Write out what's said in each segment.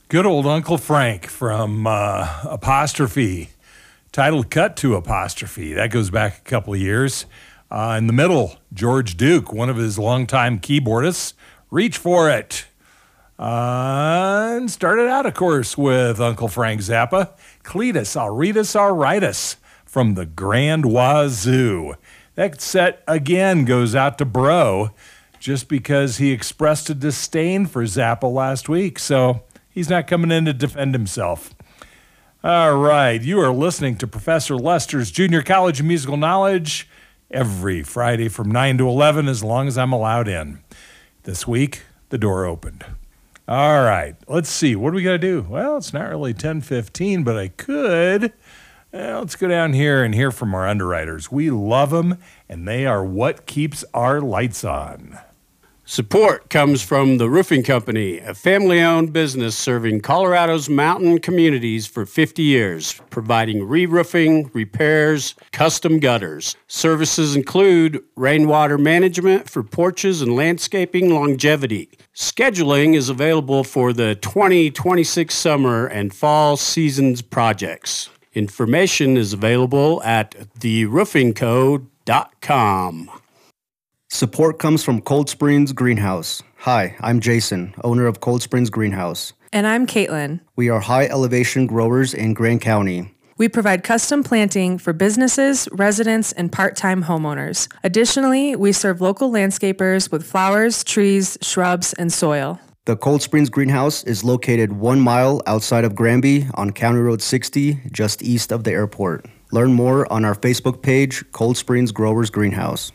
Good old Uncle Frank from Apostrophe, titled Cut to Apostrophe. That goes back a couple of years. In the middle, George Duke, one of his longtime keyboardists, Reach for It. And started out, of course, with Uncle Frank Zappa, Cletus, Auritus, Auritus from the Grand Wazoo. That set, again, goes out to Bro, just because he expressed a disdain for Zappa last week, so he's not coming in to defend himself. All right, you are listening to Professor Lester's Junior College of Musical Knowledge every Friday from 9 to 11, as long as I'm allowed in. This week, the door opened. All right, let's see. What do we got to do? Well, it's not really 10:15, but I could. Let's go down here and hear from our underwriters. We love them, and they are what keeps our lights on. Support comes from the Roofing Company, a family-owned business serving Colorado's mountain communities for 50 years, providing re-roofing, repairs, custom gutters. Services include rainwater management for porches and landscaping longevity. Scheduling is available for the 2026 summer and fall seasons projects. Information is available at theroofingco.com. Support comes from Cold Springs Greenhouse. Hi, I'm Jason, owner of Cold Springs Greenhouse. And I'm Caitlin. We are high elevation growers in Grand County. We provide custom planting for businesses, residents, and part-time homeowners. Additionally, we serve local landscapers with flowers, trees, shrubs, and soil. The Cold Springs Greenhouse is located 1 mile outside of Granby on County Road 60, just east of the airport. Learn more on our Facebook page, Cold Springs Growers Greenhouse.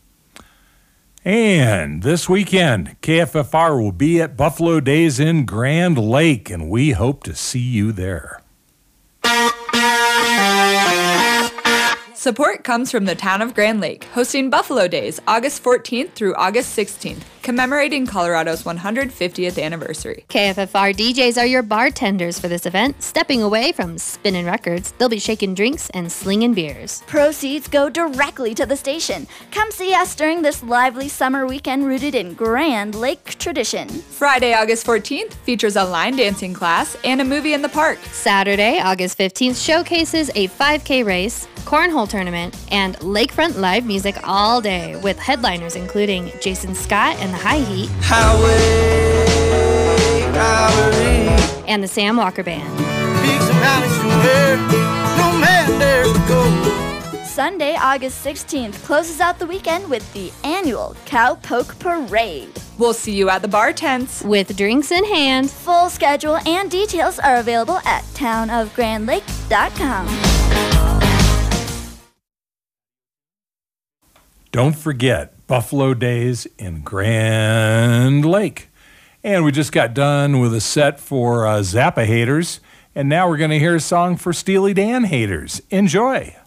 And this weekend, KFFR will be at Buffalo Days in Grand Lake, and we hope to see you there. Support comes from the town of Grand Lake, hosting Buffalo Days August 14th through August 16th, commemorating Colorado's 150th anniversary. KFFR DJs are your bartenders for this event. Stepping away from spinning records, they'll be shaking drinks and slinging beers. Proceeds go directly to the station. Come see us during this lively summer weekend rooted in Grand Lake tradition. Friday, August 14th features a line dancing class and a movie in the park. Saturday, August 15th showcases a 5K race, cornhole tournament, and lakefront live music all day with headliners including Jason Scott and the High Heat, and the Sam Walker Band. Sunday, August 16th closes out the weekend with the annual Cowpoke Parade. We'll see you at the bar tents with drinks in hand. Full schedule and details are available at townofgrandlake.com. Don't forget Buffalo Days in Grand Lake. And we just got done with a set for Zappa haters, and now we're going to hear a song for Steely Dan haters. Enjoy.